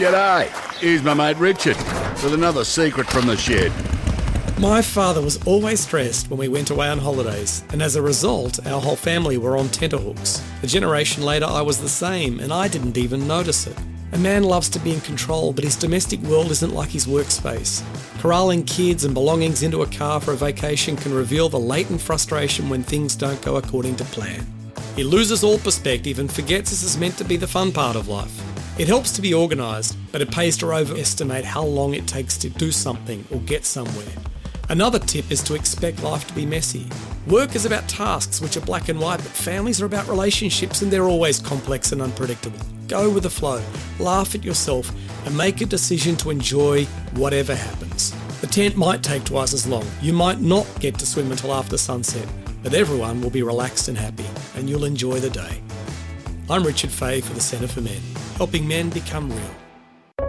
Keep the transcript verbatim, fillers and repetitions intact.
G'day, here's my mate Richard with another secret from the shed. My father was always stressed when we went away on holidays, and as a result, our whole family were on tenterhooks. A generation later, I was the same, and I didn't even notice it. A man loves to be in control, but his domestic world isn't like his workspace. Corralling kids and belongings into a car for a vacation can reveal the latent frustration when things don't go according to plan. He loses all perspective and forgets this is meant to be the fun part of life. It helps to be organised, but it pays to overestimate how long it takes to do something or get somewhere. Another tip is to expect life to be messy. Work is about tasks which are black and white, but families are about relationships and they're always complex and unpredictable. Go with the flow, laugh at yourself and make a decision to enjoy whatever happens. The tent might take twice as long. You might not get to swim until after sunset, but everyone will be relaxed and happy and you'll enjoy the day. I'm Richard Fay for the Centre for Men, helping men become real.